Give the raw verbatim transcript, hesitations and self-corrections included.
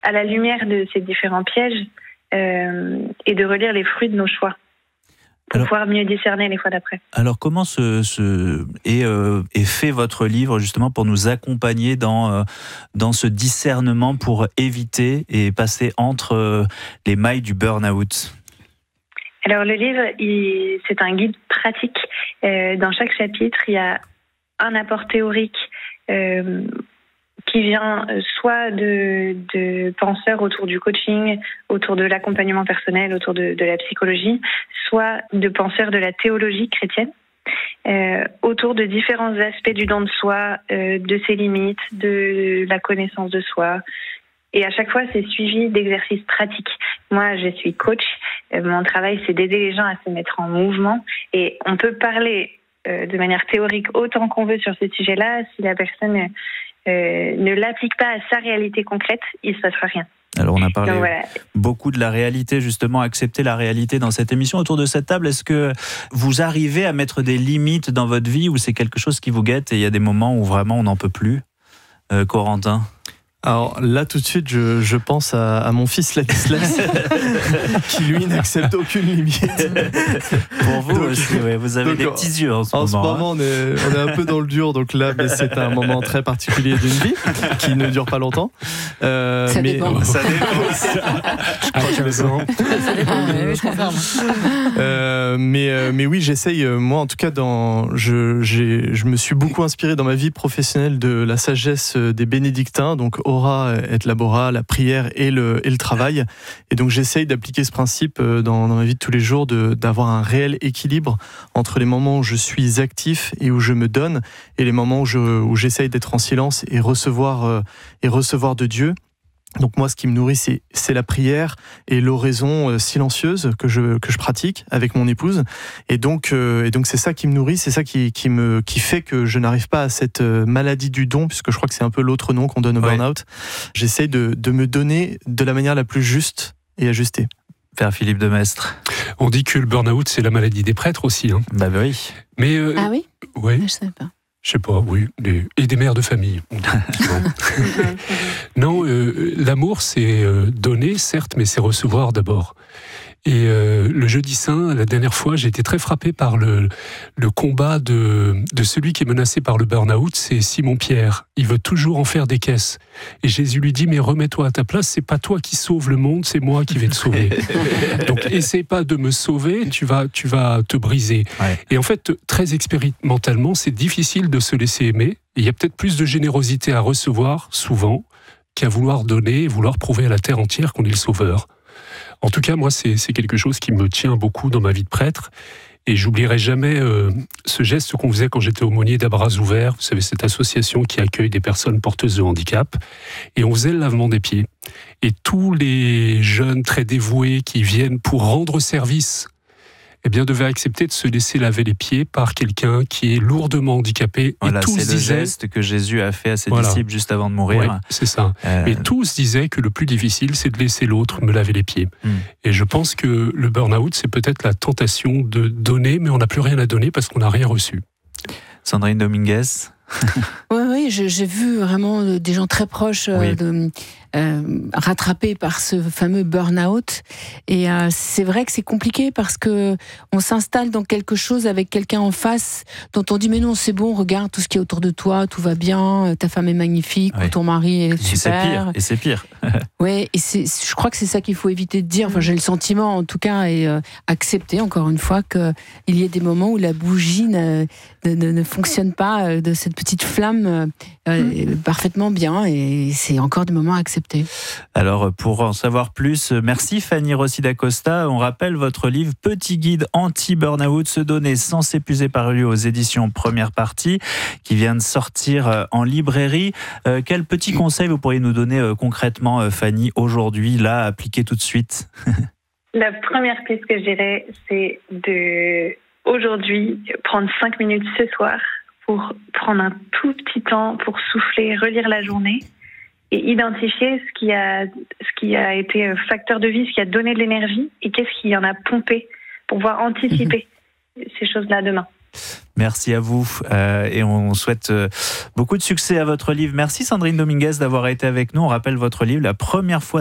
à la lumière de ces différents pièges euh, et de relire les fruits de nos choix pour alors, pouvoir mieux discerner les fois d'après. Alors comment se, se, est, euh, est fait votre livre justement pour nous accompagner dans, euh, dans ce discernement pour éviter et passer entre euh, les mailles du burn-out ? Alors le livre, il, c'est un guide pratique. Euh, dans chaque chapitre, il y a un apport théorique euh, qui vient soit de, de penseurs autour du coaching, autour de l'accompagnement personnel, autour de, de la psychologie, soit de penseurs de la théologie chrétienne, euh, autour de différents aspects du don de soi, euh, de ses limites, de la connaissance de soi. Et à chaque fois, c'est suivi d'exercices pratiques. Moi, je suis coach. Euh, mon travail, c'est d'aider les gens à se mettre en mouvement. Et on peut parler euh, de manière théorique autant qu'on veut sur ce sujet-là. Si la personne euh, ne l'applique pas à sa réalité concrète, il ne se passera rien. Alors on a parlé Donc, voilà. beaucoup de la réalité, justement, accepter la réalité dans cette émission. Autour de cette table, est-ce que vous arrivez à mettre des limites dans votre vie ou c'est quelque chose qui vous guette et il y a des moments où vraiment on n'en peut plus ? euh, Corentin ? Alors là, tout de suite, je, je pense à, à mon fils Ladislas, qui lui n'accepte aucune limite. Pour vous donc, aussi, ouais, vous avez donc, des petits yeux en ce en moment. En ce moment, hein. on, est, on est un peu dans le dur, donc là, mais c'est un moment très particulier d'une vie, qui ne dure pas longtemps. Euh, ça mais, dépend. Ça dépend. Je crois que ça dépend, oui, je confirme. Euh, mais, mais oui, j'essaye, moi en tout cas, dans, je, j'ai, je me suis beaucoup inspiré dans ma vie professionnelle de la sagesse des bénédictins, donc ora et labora, la prière et le, et le travail. Et donc j'essaye d'appliquer ce principe dans, dans ma vie de tous les jours, de, d'avoir un réel équilibre entre les moments où je suis actif et où je me donne, et les moments où, je, où j'essaye d'être en silence et recevoir, et recevoir de Dieu. Donc moi, ce qui me nourrit, c'est, c'est la prière et l'oraison silencieuse que je, que je pratique avec mon épouse. Et donc, euh, et donc c'est ça qui me nourrit, c'est ça qui, qui, me, qui fait que je n'arrive pas à cette maladie du don, puisque je crois que c'est un peu l'autre nom qu'on donne au ouais. burn-out. J'essaye de, de me donner de la manière la plus juste et ajustée. Père Philippe de Maistre. On dit que le burn-out, c'est la maladie des prêtres aussi. Hein. Bah, bah oui. Mais, euh, ah oui ouais. Je ne savais pas. Je sais pas, oui, des, et des mères de famille. non, euh, l'amour, c'est euh, donner, certes, mais c'est recevoir d'abord. Et euh, le jeudi saint, la dernière fois, j'ai été très frappé par le, le combat de, de celui qui est menacé par le burn-out, c'est Simon-Pierre. Il veut toujours en faire des caisses. Et Jésus lui dit, mais remets-toi à ta place, c'est pas toi qui sauves le monde, c'est moi qui vais te sauver. Donc, essaye pas de me sauver, tu vas, tu vas te briser. Ouais. Et en fait, très expérimentalement, c'est difficile de se laisser aimer. Il y a peut-être plus de générosité à recevoir, souvent, qu'à vouloir donner et vouloir prouver à la terre entière qu'on est le sauveur. En tout cas, moi, c'est, c'est quelque chose qui me tient beaucoup dans ma vie de prêtre. Et j'oublierai jamais euh, ce geste qu'on faisait quand j'étais aumônier d'À Bras Ouverts. Vous savez, cette association qui accueille des personnes porteuses de handicap. Et on faisait le lavement des pieds. Et tous les jeunes très dévoués qui viennent pour rendre service, eh bien, devaient accepter de se laisser laver les pieds par quelqu'un qui est lourdement handicapé. Voilà, et tous c'est le disaient, geste que Jésus a fait à ses voilà. disciples juste avant de mourir. Ouais, c'est ça. Euh... Et tous disaient que le plus difficile, c'est de laisser l'autre me laver les pieds. Mm. Et je pense que le burn-out, c'est peut-être la tentation de donner, mais on n'a plus rien à donner parce qu'on n'a rien reçu. Sandrine Dominguez. Oui, oui, j'ai vu vraiment des gens très proches euh, oui. de, euh, rattrapés par ce fameux burn-out. Et euh, c'est vrai que c'est compliqué parce que on s'installe dans quelque chose avec quelqu'un en face dont on dit mais non, c'est bon, regarde tout ce qui est autour de toi, tout va bien, ta femme est magnifique, oui. ou ton mari est super. Et c'est pire. Et c'est pire. Oui, et c'est, je crois que c'est ça qu'il faut éviter de dire. Enfin, j'ai le sentiment, en tout cas, et euh, accepter encore une fois qu'il y ait des moments où la bougie ne, ne, ne fonctionne pas euh, de cette petite flamme euh, mmh. parfaitement bien, et c'est encore des moments à accepter. Alors, pour en savoir plus, merci Fanny Rossi d'Acosta. On rappelle votre livre Petit guide anti-burnout, se donner sans s'épuiser, paru aux éditions Première Partie, qui vient de sortir en librairie. Euh, quel petit conseil vous pourriez nous donner euh, concrètement, Fanny, aujourd'hui, là, appliquer tout de suite? La première piste que je dirais, c'est de, aujourd'hui, prendre cinq minutes ce soir pour prendre un tout petit temps pour souffler, relire la journée et identifier ce qui a, ce qui a été facteur de vie, ce qui a donné de l'énergie et qu'est-ce qui en a pompé pour pouvoir anticiper mmh. ces choses-là demain. Merci à vous euh, et on souhaite euh, beaucoup de succès à votre livre. Merci Sandrine Dominguez d'avoir été avec nous. On rappelle votre livre, La première fois